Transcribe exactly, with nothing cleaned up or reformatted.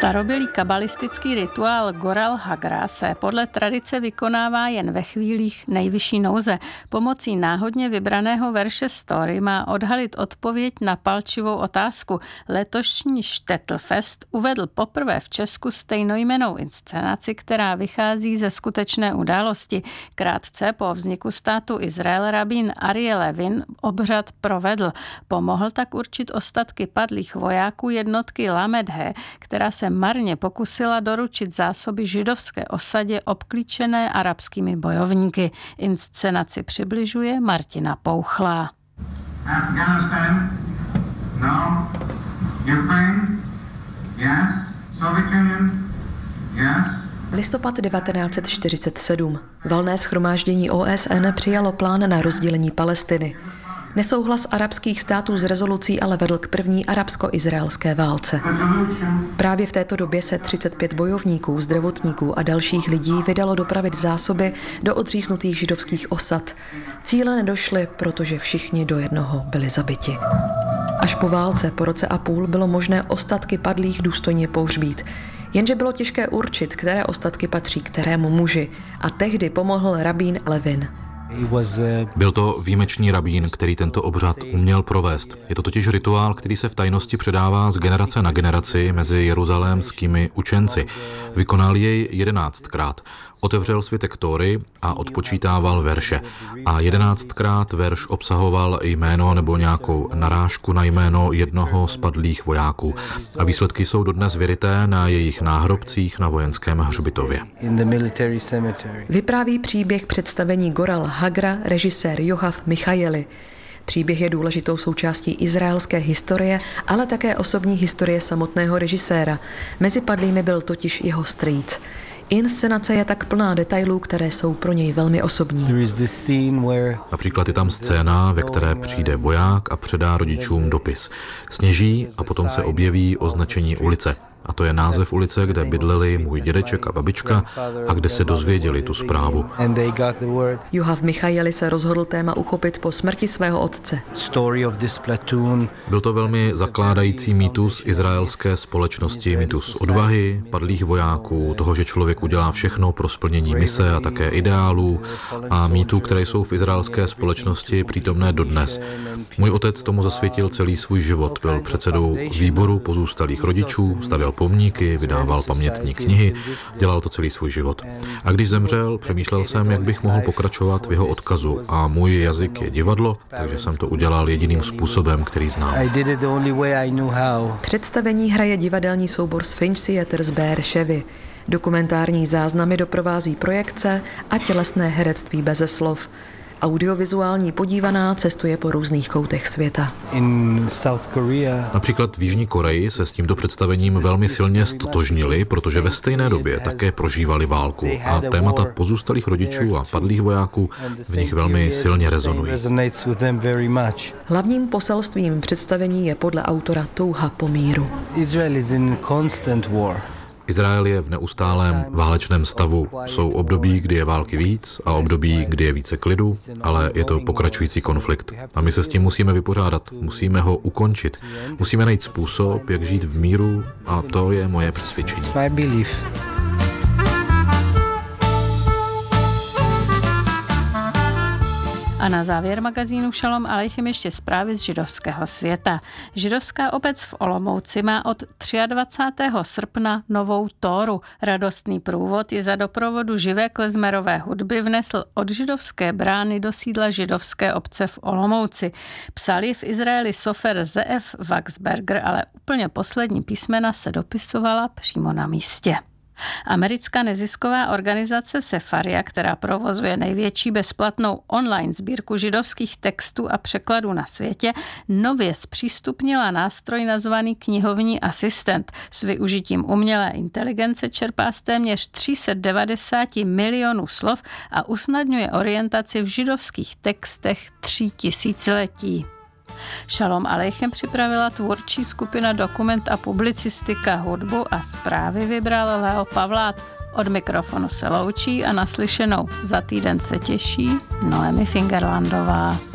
Starobylý kabalistický rituál Goral Hagra se podle tradice vykonává jen ve chvílích nejvyšší nouze. Pomocí náhodně vybraného verše Story má odhalit odpověď na palčivou otázku. Letošní Štettlfest uvedl poprvé v Česku stejnojmennou inscenaci, která vychází ze skutečné události. Krátce po vzniku státu Izrael rabín Aryeh Levin obřad provedl. Pomohl tak určit ostatky padlých vojáků jednotky Lamed He, která se marně pokusila doručit zásoby židovské osadě obklíčené arabskými bojovníky. Inscenaci přibližuje Martina Pouchlá. Afghanistan, no. Ukraine, yes. Soviet Union, yes. Listopad devatenáct set čtyřicet sedm. Valné shromáždění O S N přijalo plán na rozdělení Palestiny. Nesouhlas arabských států s rezolucí ale vedl k první arabsko-izraelské válce. Právě v této době se třicet pět bojovníků, zdravotníků a dalších lidí vydalo dopravit zásoby do odříznutých židovských osad. Cíle nedošly, protože všichni do jednoho byli zabiti. Až po válce po roce a půl bylo možné ostatky padlých důstojně pohřbít. Jenže bylo těžké určit, které ostatky patří kterému muži. A tehdy pomohl rabín Levin. Byl to výjimečný rabín, který tento obřad uměl provést. Je to totiž rituál, který se v tajnosti předává z generace na generaci mezi jeruzalémskými učenci. Vykonal jej jedenáctkrát. Otevřel svitek Tóry a odpočítával verše. A jedenáctkrát verš obsahoval jméno nebo nějakou narážku na jméno jednoho z padlých vojáků. A výsledky jsou dodnes vyryté na jejich náhrobcích na vojenském hřbitově. Vypráví příběh představení Goral Hagra režisér Yoav Michajeli. Příběh je důležitou součástí izraelské historie, ale také osobní historie samotného režiséra. Mezi padlými byl totiž jeho strýc. Inscenace je tak plná detailů, které jsou pro něj velmi osobní. Například je tam scéna, ve které přijde voják a předá rodičům dopis. Sněží a potom se objeví označení ulice. A to je název ulice, kde bydleli můj dědeček a babička a kde se dozvěděli tu zprávu. Yoav Michajeli se rozhodl téma uchopit po smrti svého otce. Byl to velmi zakládající mýtus izraelské společnosti, mýtus odvahy, padlých vojáků, toho, že člověk udělá všechno pro splnění mise a také ideálů a mýtů, které jsou v izraelské společnosti přítomné dodnes. Můj otec tomu zasvětil celý svůj život. Byl předsedou výboru pozůstalých rodičů, stavěl pomníky, vydával pamětní knihy, dělal to celý svůj život. A když zemřel, přemýšlel jsem, jak bych mohl pokračovat v jeho odkazu. A můj jazyk je divadlo, takže jsem to udělal jediným způsobem, který znám. Představení hraje divadelní soubor z Fringe Theatre z Beerševy. Dokumentární záznamy doprovází projekce a tělesné herectví beze slov. Audiovizuální podívaná cestuje po různých koutech světa. Například v Jižní Koreji se s tímto představením velmi silně stotožnili, protože ve stejné době také prožívali válku a témata pozůstalých rodičů a padlých vojáků v nich velmi silně rezonují. Hlavním poselstvím představení je podle autora touha po míru. Izrael je v neustálém válečném stavu. Jsou období, kdy je války víc a období, kdy je více klidu, ale je to pokračující konflikt. A my se s tím musíme vypořádat, musíme ho ukončit. Musíme najít způsob, jak žít v míru a to je moje přesvědčení. A na závěr magazínu Šalom Aleichem ještě zprávy z židovského světa. Židovská obec v Olomouci má od dvacátého třetího srpna novou Tóru. Radostný průvod je za doprovodu živé klezmerové hudby vnesl od židovské brány do sídla židovské obce v Olomouci. Psal je v Izraeli sofer Zeev Waxberger, ale úplně poslední písmena se dopisovala přímo na místě. Americká nezisková organizace Sefaria, která provozuje největší bezplatnou online sbírku židovských textů a překladů na světě, nově zpřístupnila nástroj nazvaný knihovní asistent. S využitím umělé inteligence čerpá z téměř tři sta devadesát milionů slov a usnadňuje orientaci v židovských textech tří tisíciletí. Šalom Aleichem připravila tvůrčí skupina Dokument a publicistika, hudbu a zprávy vybral Leo Pavlát. Od mikrofonu se loučí a naslyšenou za týden se těší Noemi Fingerlandová.